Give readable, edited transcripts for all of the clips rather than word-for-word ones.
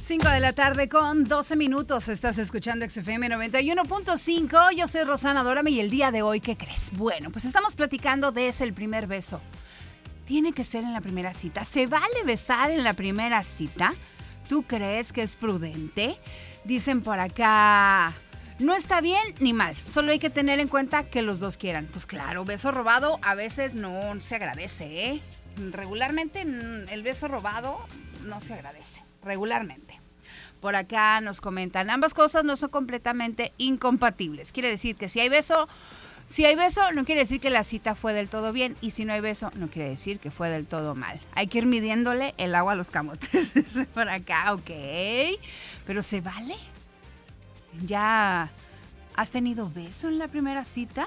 5 de la tarde con 12 minutos. Estás escuchando XFM 91.5. Yo soy Rosana Dórame y el día de hoy, ¿qué crees? Bueno, pues estamos platicando de ese el primer beso. Tiene que ser en la primera cita. ¿Se vale besar en la primera cita? ¿Tú crees que es prudente? Dicen por acá, no está bien ni mal. Solo hay que tener en cuenta que los dos quieran. Pues claro, beso robado a veces no se agradece, ¿eh? Regularmente el beso robado no se agradece. Regularmente. Por acá nos comentan, ambas cosas no son completamente incompatibles. Quiere decir que si hay beso no quiere decir que la cita fue del todo bien, y si no hay beso no quiere decir que fue del todo mal. Hay que ir midiéndole el agua a los camotes. Por acá, ok. Pero ¿se vale? ¿Ya has tenido beso en la primera cita?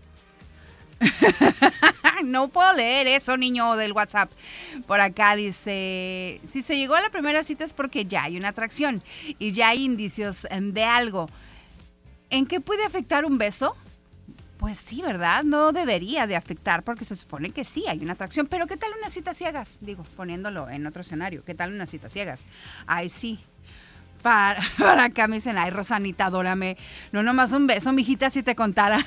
No puedo leer eso, niño del WhatsApp. Por acá dice, si se llegó a la primera cita es porque ya hay una atracción y ya hay indicios de algo. ¿En qué puede afectar un beso? Pues sí, ¿verdad? No debería de afectar porque se supone que sí hay una atracción. Pero ¿qué tal una cita ciegas? Digo, poniéndolo en otro escenario. ¿Qué tal una cita ciegas? Ay, sí. Para acá me dicen, ay, Rosanita, adórame. No nomás un beso, mijita, si te contara.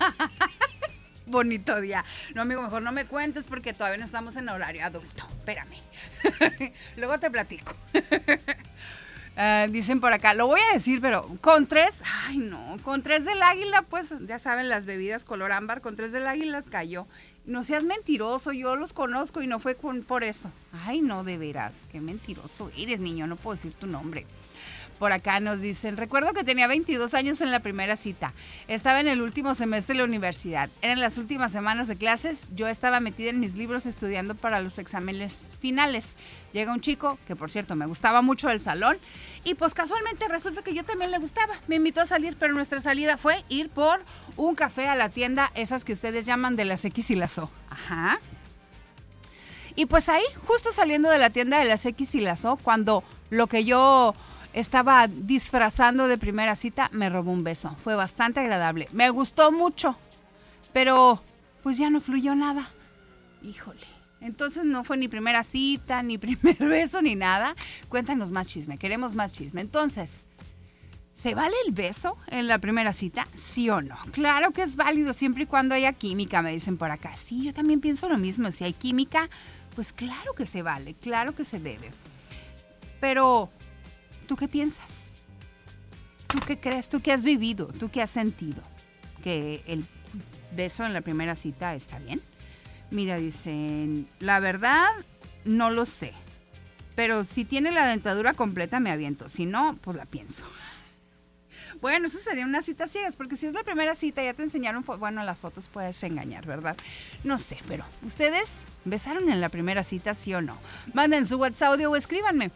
Bonito día. No, amigo, mejor no me cuentes porque todavía no estamos en horario adulto. Espérame. Luego te platico. Dicen por acá, lo voy a decir, pero con 3, ay no, con 3 del Águila, pues ya saben, las bebidas color ámbar, con 3 del Águila cayó. No seas mentiroso, yo los conozco y no fue por eso. Ay no, de veras, qué mentiroso eres, niño, no puedo decir tu nombre. Por acá nos dicen, recuerdo que tenía 22 años en la primera cita. Estaba en el último semestre de la universidad. Eran las últimas semanas de clases. Yo estaba metida en mis libros estudiando para los exámenes finales. Llega un chico, que por cierto me gustaba mucho del salón, y pues casualmente resulta que yo también le gustaba. Me invitó a salir, pero nuestra salida fue ir por un café a la tienda, esas que ustedes llaman de las X y las O. Ajá. Y pues ahí, justo saliendo de la tienda de las X y las O, cuando lo que yo estaba disfrazando de primera cita, me robó un beso. Fue bastante agradable. Me gustó mucho, pero pues ya no fluyó nada. Híjole. Entonces no fue ni primera cita, ni primer beso, ni nada. Cuéntanos más chisme, queremos más chisme. Entonces, ¿se vale el beso en la primera cita? ¿Sí o no? Claro que es válido siempre y cuando haya química, me dicen por acá. Sí, yo también pienso lo mismo. Si hay química, pues claro que se vale, claro que se debe. Pero ¿tú qué piensas? ¿Tú qué crees? ¿Tú qué has vivido? ¿Tú qué has sentido? ¿Que el beso en la primera cita está bien? Mira, dicen, la verdad, no lo sé. Pero si tiene la dentadura completa, me aviento. Si no, pues la pienso. Bueno, eso sería una cita ciegas, porque si es la primera cita, ya te enseñaron, bueno, las fotos puedes engañar, ¿verdad? No sé, pero ¿ustedes besaron en la primera cita, sí o no? Manden su WhatsApp audio o escríbanme,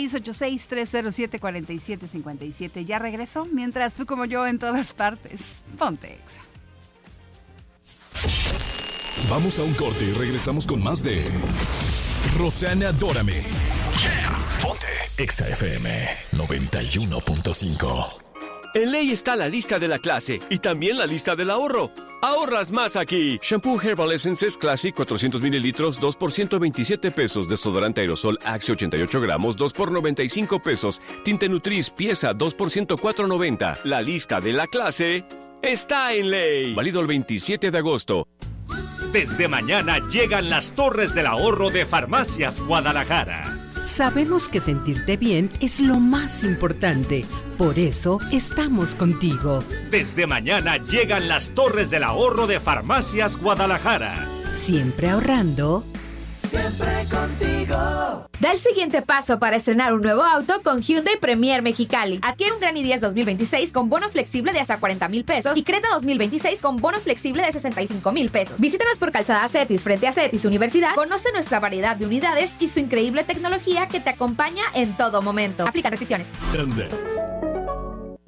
686-307-4757. Ya regresó, mientras tú como yo en todas partes. Ponte Exa. Vamos a un corte y regresamos con más de Rosana Dórame. Ponte Exa FM 91.5. En Ley está la lista de la clase y también la lista del ahorro. ¡Ahorras más aquí! Shampoo Herbal Essences Classic 400 mililitros, 2 por 127 pesos. Desodorante aerosol Axe 88 gramos, 2 por 95 pesos. Tinte Nutris pieza, 2 por 104.90. La lista de la clase está en Ley. Válido el 27 de agosto. Desde mañana llegan las Torres del Ahorro de Farmacias Guadalajara. Sabemos que sentirte bien es lo más importante. Por eso estamos contigo. Desde mañana llegan las Torres del Ahorro de Farmacias Guadalajara. Siempre ahorrando. Siempre contigo. Da el siguiente paso para estrenar un nuevo auto con Hyundai Premier Mexicali. Adquiere un Grand i10 2026 con bono flexible de hasta 40,000 pesos y Creta 2026 con bono flexible de 65,000 pesos. Visítanos por Calzada Cetis frente a Cetis Universidad. Conoce nuestra variedad de unidades y su increíble tecnología que te acompaña en todo momento. Aplican restricciones.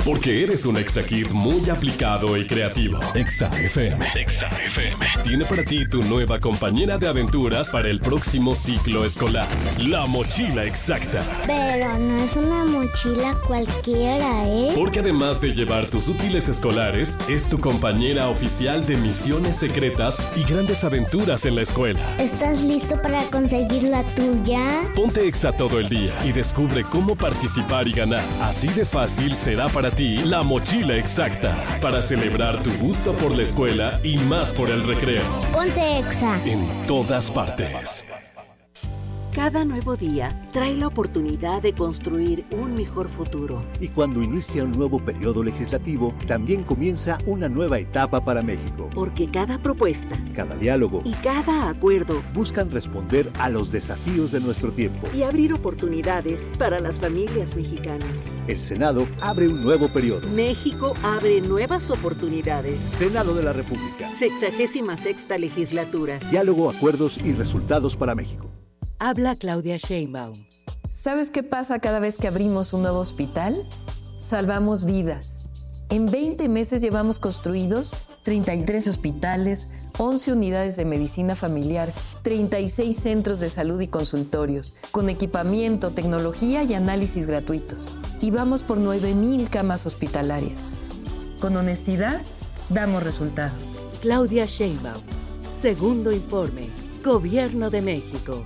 Porque eres un Exakid muy aplicado y creativo. Exa FM. Tiene para ti tu nueva compañera de aventuras para el próximo ciclo escolar. La mochila exacta. Pero no es una mochila cualquiera, ¿eh? Porque además de llevar tus útiles escolares, es tu compañera oficial de misiones secretas y grandes aventuras en la escuela. ¿Estás listo para conseguir la tuya? Ponte Exa todo el día y descubre cómo participar y ganar. Así de fácil será para ti la mochila exacta. Para celebrar tu gusto por la escuela y más por el recreo. Ponte Exa. En todas partes. Cada nuevo día trae la oportunidad de construir un mejor futuro. Y cuando inicia un nuevo periodo legislativo, también comienza una nueva etapa para México. Porque cada propuesta, cada diálogo y cada acuerdo buscan responder a los desafíos de nuestro tiempo y abrir oportunidades para las familias mexicanas. El Senado abre un nuevo periodo. México abre nuevas oportunidades. Senado de la República. 66ª legislatura. Diálogo, acuerdos y resultados para México. Habla Claudia Sheinbaum. ¿Sabes qué pasa cada vez que abrimos un nuevo hospital? Salvamos vidas. En 20 meses llevamos construidos 33 hospitales, 11 unidades de medicina familiar, 36 centros de salud y consultorios, con equipamiento, tecnología y análisis gratuitos. Y vamos por 9,000 camas hospitalarias. Con honestidad, damos resultados. Claudia Sheinbaum. Segundo informe. Gobierno de México.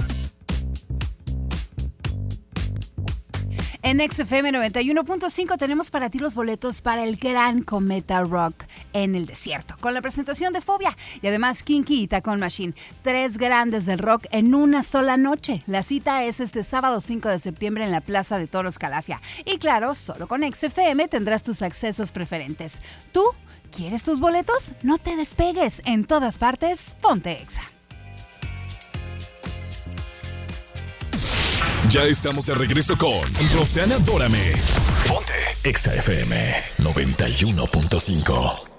En XFM 91.5 tenemos para ti los boletos para el Gran Cometa Rock en el desierto, con la presentación de Fobia y además Kinky y Tacón Machine, 3 grandes del rock en una sola noche. La cita es este sábado 5 de septiembre en la Plaza de Toros Calafia. Y claro, solo con XFM tendrás tus accesos preferentes. ¿Tú quieres tus boletos? No te despegues. En todas partes, ponte Exa. Ya estamos de regreso con Roseanne Adórame. Ponte Exa FM 91.5.